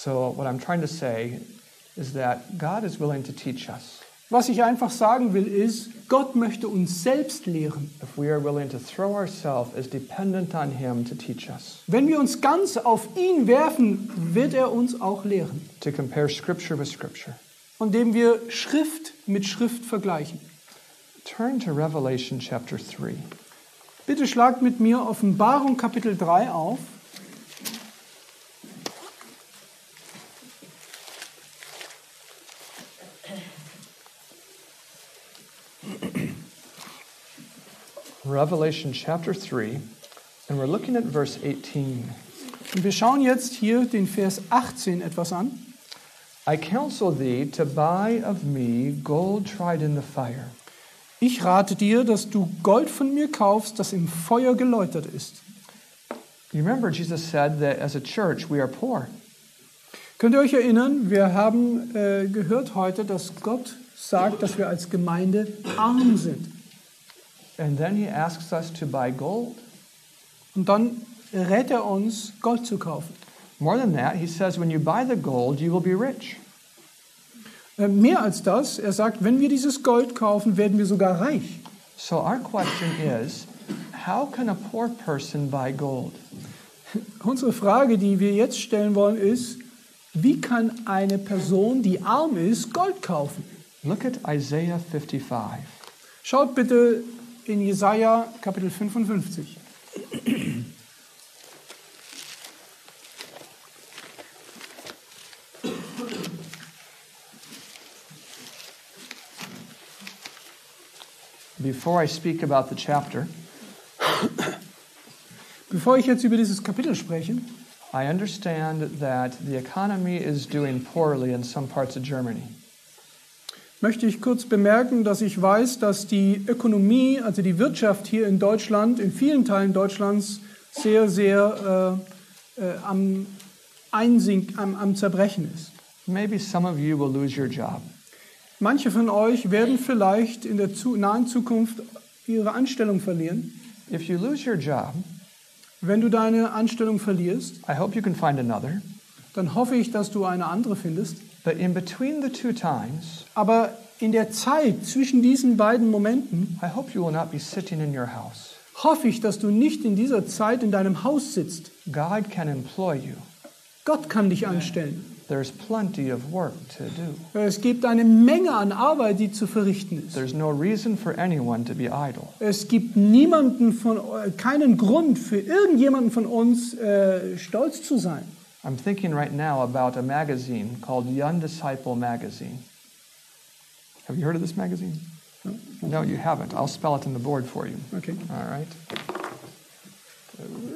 So what I'm trying to say is that God is willing to teach us Was ich einfach sagen will, ist, Gott möchte uns selbst lehren. if we are willing to throw ourselves as dependent on Him to teach us, Wenn wir uns ganz auf ihn werfen, wird er uns auch lehren. to compare Scripture with Scripture. Indem wir Schrift mit Schrift vergleichen. Turn to Revelation chapter 3. Bitte schlagt mit mir Offenbarung Kapitel 3 auf. Revelation chapter 3, and we're looking at verse 18. Und wir schauen jetzt hier den Vers 18 etwas an. I counsel thee to buy of me gold tried in the fire. Ich rate dir, dass du Gold von mir kaufst, das im Feuer geläutert ist. You remember Jesus said that as a church we are poor. Könnt ihr euch erinnern, wir haben gehört heute, dass Gott sagt, dass wir als Gemeinde arm sind. And then he asks us to buy gold. Und dann rät er uns, Gold zu kaufen. More than that, he says when you buy the gold, you will be rich. Mehr als das, er sagt, wenn wir dieses Gold kaufen, werden wir sogar reich. So our question is, how can a poor person buy gold? Unsere Frage, die wir jetzt stellen wollen, ist, wie kann eine Person, die arm ist, Gold kaufen? Look at Isaiah 55. Schaut bitte in Jesaja Kapitel 55. Before I speak about the chapter, Bevor ich jetzt über dieses Kapitel spreche, I understand that the economy is doing poorly in some parts of Germany. möchte ich kurz bemerken, dass ich weiß, dass die Ökonomie, also die Wirtschaft hier in Deutschland, in vielen Teilen Deutschlands, sehr, sehr am Zerbrechen ist. Maybe some of you will lose your job. Manche von euch werden vielleicht in der nahen Zukunft ihre Anstellung verlieren. If you lose your job, Wenn du deine Anstellung verlierst, I hope you can find another. dann hoffe ich, dass du eine andere findest. But in between the two times, Aber in der Zeit zwischen diesen beiden Momenten I hope you will not be sitting in your house. hoffe ich, dass du nicht in dieser Zeit in deinem Haus sitzt. God can employ you. Gott kann dich anstellen. There's plenty of work to do. Es gibt eine Menge an Arbeit, die zu verrichten ist. There's no reason for anyone to be idle. Es gibt keinen Grund für irgendjemanden von uns, stolz zu sein. I'm thinking right now about a magazine called Young Disciple Magazine. Have you heard of this magazine? No, you haven't. I'll spell it on the board for you. Okay. All right.